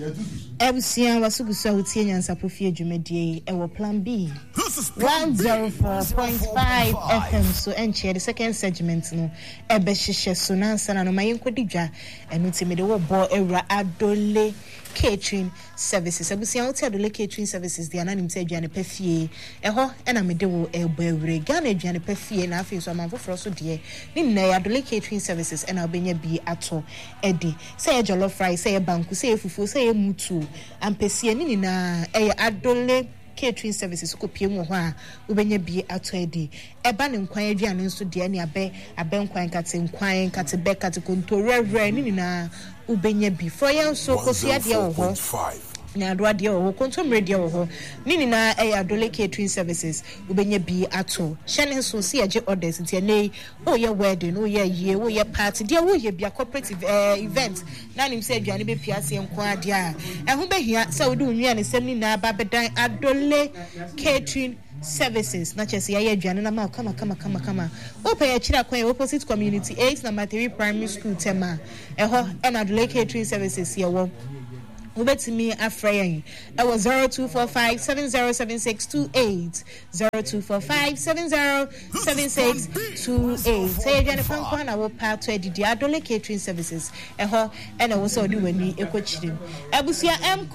Ebusia wasugusa utie nyansa profie adwumadie e wo plan B 104.5 FM so enche the second segment no ebe hihye so nansa na no mayenkodidwa enu timede wo bo ewra adole catering services abusia wo adole catering services dia na nimse aduane pafie eho ena mede wo ebo ewre Ghana aduane pafie na afi so amanfoforo so de ni na adole catering services ena obenya bi ato edi say jollof rice say banku say fufu say mutu ampesie ni na adole catering services ko pie mu ho a ubenya bi ato edi eba ne nkwan aduane nso de ne abe nkwan kate be kate kontorere ni na ubenya bi for yan so kosua de wo ho na adwade wo kontomre de wo ho ni na adole catering services ubenya bi ato hyene so si age orders ntia nei o ye wedding o ye yie o ye party de wo ye bia cooperative event na nim se aduane be piase enko ade a ho behia se wo de onwia ne sem ni na ba bedan adole catering services na chese ya aduane na ma kama o pay chira kwan opposite community 8 number 3 primary school tema eho na adole catering services ye wo Ubetimi Afrayan. That was 0245707628. 0245707628. Say again, if I'm going to part to the Adole Catering Services. And I was also doing a coaching. Abusia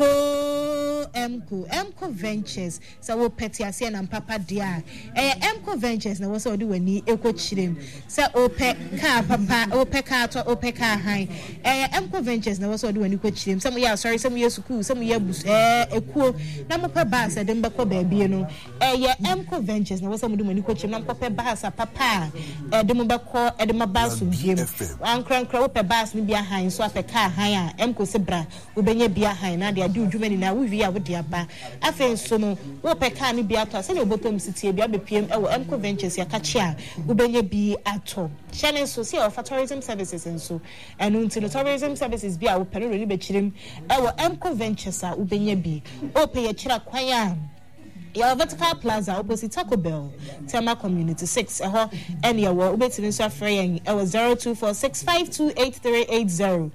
Mco Ventures. So we'll petty Asian and Papa Dia. Mco Ventures. And I was also doing a coaching. So Ope car, Papa, Ope car to Ope car high. Mco Ventures. And I was also doing a coaching. Some yeah, sorry. Some years school, some years equal. Number per bus, and then Bako baby, you know. Mco Ventures, now some do many coaching, number per bus, papa, Demobako, Edema Bass with him. One crank per bus, maybe behind, so up a car higher, Mco Sebra, Ubenya behind, and they do many now with you with their bar. I think so, no, what per car be at us, and your bottom city, BPM, or Mco Ventures, Yakachia, Ubenya be at home. Shannon Socia for tourism services and so, and until the tourism services be our penny, bechirim, our Mco Ventures are Ubenya B. Ope a chira kwaya. Your vertical plaza opposite Taco Bell, Tema Community 6. And your Ubetin Safraying. It was 0246528380.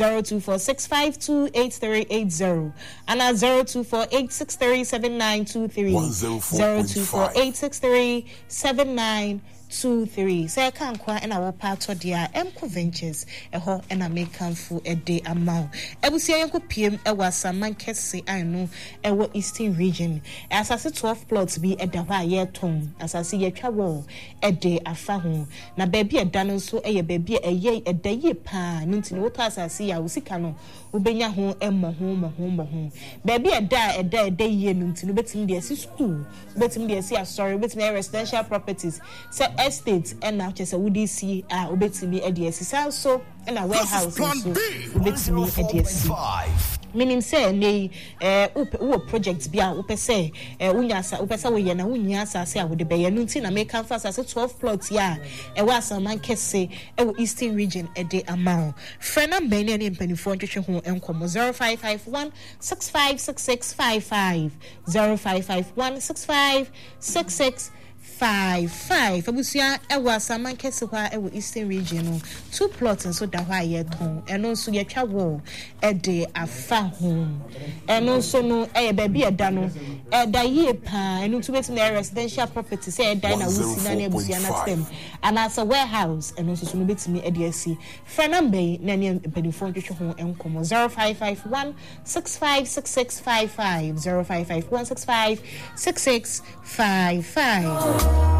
0246528380. And 0248637923. 0248637923. 23 say I can't quite and our part of their Mco Ventures and I make for a day amount. Ebusia Yanko PM Ewasa Mankesi I know Ewa Eastern region. As I see 12 plots be a dawa year tone as I see a travel a day afahu. Na baby a dano so a baby a ye a day pa nuntin what as I see I will see cano Ubenya home Emma home. Baby a day ye nuntin betim the school betim the see sorry betim residential properties. Say estates and now just a woody see obetimi ADS so and a warehouse so obetimi ADS meaning say nay projects bia upe say unyasa upesa we na unyasa say would be nunti na make fast as 12 plots ya e was a man kese e eastern region e de amount frena mbeni ne mpanifo ntwetwe ho enkomo 0551 656655 0551 656655 Abusia ewa saman kese kwa ewa eastern region 2 plots and so da hwa ye ton eno so ye twa wo e de afa home eno so no e baby e da no e da ye pa eno to betim na residential property say e da na wusi na abusia na stem and as a warehouse eno so no betimi e de asi frana mbey na ne pedifo twetwe ho enkomo 0551 656655 0551 656655